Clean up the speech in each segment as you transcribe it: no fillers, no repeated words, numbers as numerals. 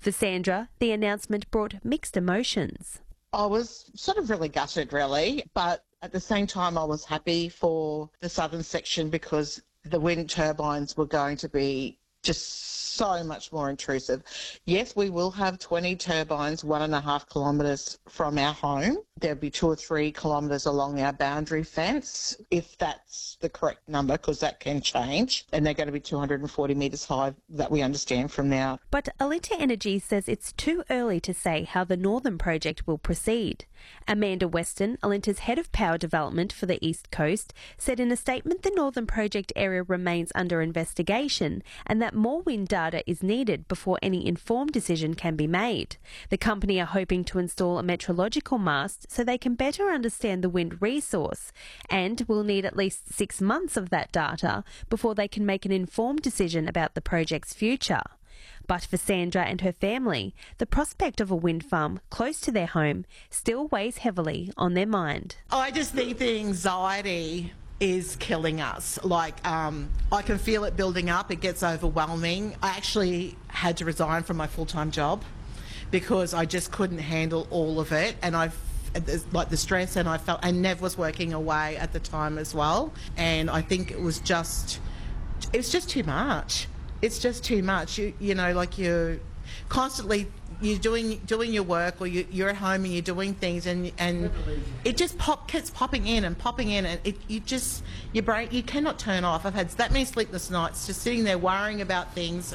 For Sandra, the announcement brought mixed emotions. I was sort of really gutted, really, but at the same time I was happy for the southern section because the wind turbines were going to be just so much more intrusive. Yes, we will have 20 turbines 1.5 kilometres from our home. There'll be 2 or 3 kilometres along our boundary fence, if that's the correct number, because that can change. And they're going to be 240 metres high, that we understand from now. But Alinta Energy says it's too early to say how the Northern project will proceed. Amanda Weston, Alinta's head of power development for the East Coast, said in a statement the Northern project area remains under investigation and that more wind data is needed before any informed decision can be made. The company are hoping to install a meteorological mast so they can better understand the wind resource and will need at least 6 months of that data before they can make an informed decision about the project's future. But for Sandra and her family, the prospect of a wind farm close to their home still weighs heavily on their mind. I just think the anxiety is killing us. I can feel it building up. It gets overwhelming. I actually had to resign from my full-time job because I just couldn't handle all of it, and the stress, and I felt, and Nev was working away at the time as well, and I think it was just too much. It's just too much. You're constantly doing your work, or you're at home and you're doing things, and it just keeps popping in, and your brain, you cannot turn off. I've had that many sleepless nights just sitting there worrying about things.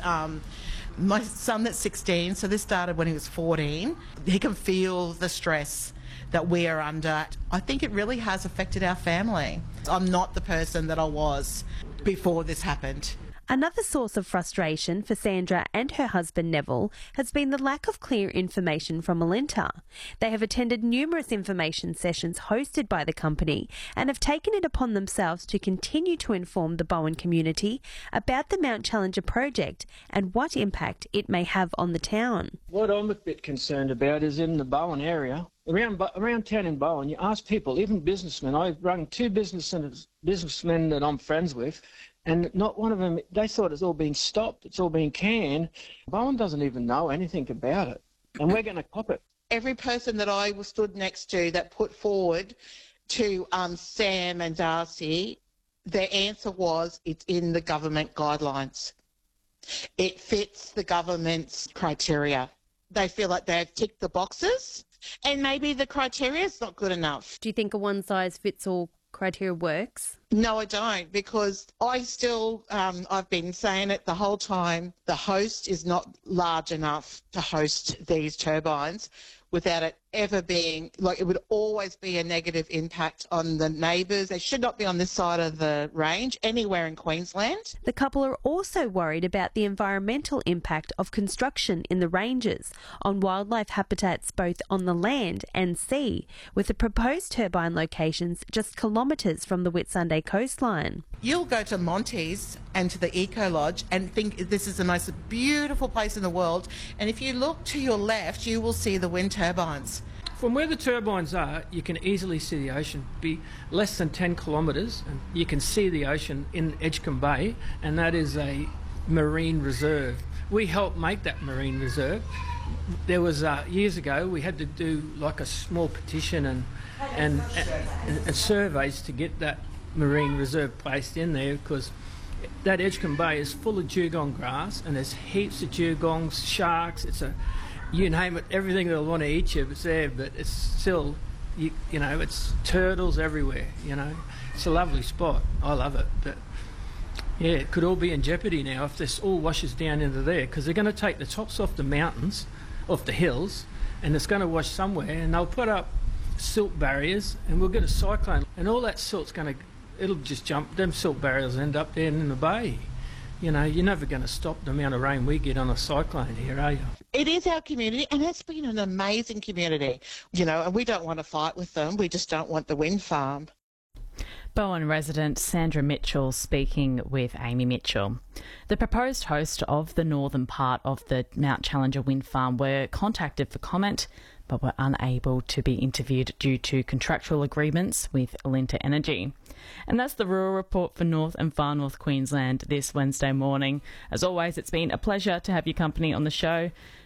My son that's 16, so this started when he was 14. He can feel the stress that we are under. I think it really has affected our family. I'm not the person that I was before this happened. Another source of frustration for Sandra and her husband Neville has been the lack of clear information from Alinta. They have attended numerous information sessions hosted by the company and have taken it upon themselves to continue to inform the Bowen community about the Mount Challenger project and what impact it may have on the town. What I'm a bit concerned about is in the Bowen area, around town in Bowen, you ask people, even businessmen. I've run 2 businessmen that I'm friends with, and not one of them, they thought it's all been stopped, it's all been canned. Bowen doesn't even know anything about it, and we're going to cop it. Every person that I was stood next to that put forward to Sam and Darcy, their answer was, it's in the government guidelines. It fits the government's criteria. They feel like they've ticked the boxes, and maybe the criteria is not good enough. Do you think a one-size-fits-all criteria works? No, I don't, because I've been saying it the whole time, the host is not large enough to host these turbines without it ever being, it would always be a negative impact on the neighbours. They should not be on this side of the range, anywhere in Queensland. The couple are also worried about the environmental impact of construction in the ranges on wildlife habitats both on the land and sea, with the proposed turbine locations just kilometres from the Whitsunday coastline. You'll go to Monty's and to the Eco Lodge and think this is the most beautiful place in the world, and if you look to your left, you will see the wind turbines. From where the turbines are, you can easily see the ocean. Be less than 10 kilometres, and you can see the ocean in Edgecombe Bay, and that is a marine reserve. We helped make that marine reserve. There was years ago we had to do like a small petition and surveys to get that marine reserve placed in there, because that Edgecombe Bay is full of dugong grass, and there's heaps of dugongs, sharks. You name it, everything they'll want to eat you, it's there, but it's still, it's turtles everywhere, It's a lovely spot. I love it. But, yeah, it could all be in jeopardy now if this all washes down into there, because they're going to take the tops off the mountains, off the hills, and it's going to wash somewhere, and they'll put up silt barriers, and we'll get a cyclone, and all that silt's it'll just jump, them silt barriers end up there in the bay. You're never going to stop the amount of rain we get on a cyclone here, are you? It is our community, and it's been an amazing community, and we don't want to fight with them. We just don't want the wind farm. Bowen resident Sandra Mitchell speaking with Amy Mitchell. The proposed host of the northern part of the Mount Challenger wind farm were contacted for comment, but were unable to be interviewed due to contractual agreements with Alinta Energy. And that's the Rural Report for North and Far North Queensland this Wednesday morning. As always, it's been a pleasure to have your company on the show.